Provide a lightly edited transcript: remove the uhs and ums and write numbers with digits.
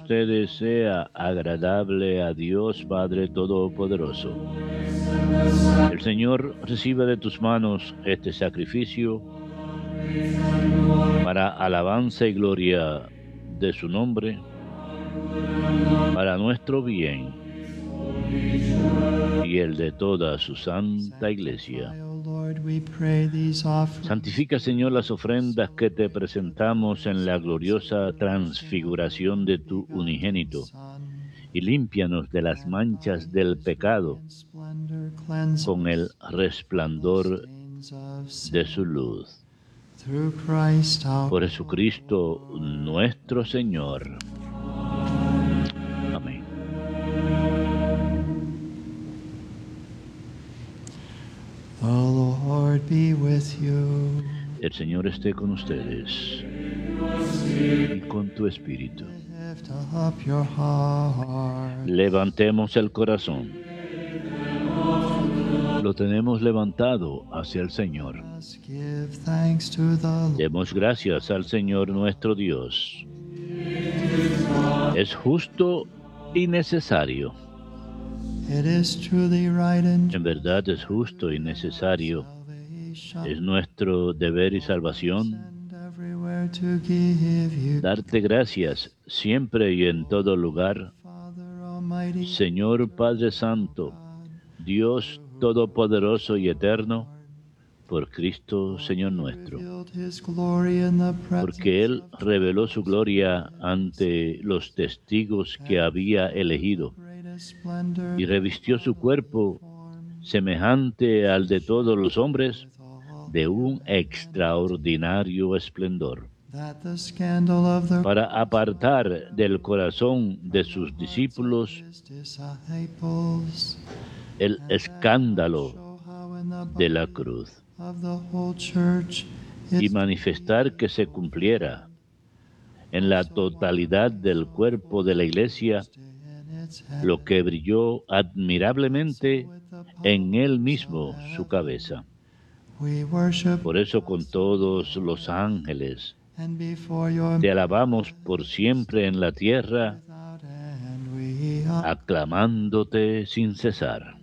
ustedes sea agradable a Dios Padre Todopoderoso. El Señor reciba de tus manos este sacrificio para alabanza y gloria de su nombre, para nuestro bien y el de toda su santa iglesia. Santifica, Señor, las ofrendas que te presentamos en la gloriosa transfiguración de tu unigénito, y límpianos de las manchas del pecado con el resplandor de su luz. Por Jesucristo nuestro Señor. Amén. The Lord be with you. El Señor esté con ustedes y con tu espíritu. Lift up your heart. Levantemos el corazón. Lo tenemos levantado hacia el Señor. Let's give thanks to the Lord. Demos gracias al Señor nuestro Dios. Es justo y necesario. It is truly right and En verdad es justo y necesario. salvation. Es nuestro deber y salvación And everywhere to give you, darte gracias siempre y en todo lugar, Father Almighty, Señor Padre Santo, Dios Todopoderoso y Eterno, por Cristo Señor nuestro, revealed his glory in the porque Él presence of reveló su gloria ante los testigos que había elegido greatest splendor, y revistió su cuerpo semejante al de todos los hombres de un extraordinario esplendor, that the scandal of the para apartar del corazón de sus discípulos his disciples el escándalo show how in the de la cruz of the whole church y is manifestar que se cumpliera en la totalidad del cuerpo de la Iglesia in its head lo que brilló admirablemente with the en él mismo su cabeza. we worship Por eso con todos los ángeles and before your te alabamos por siempre en la tierra, without end we aclamándote sin cesar.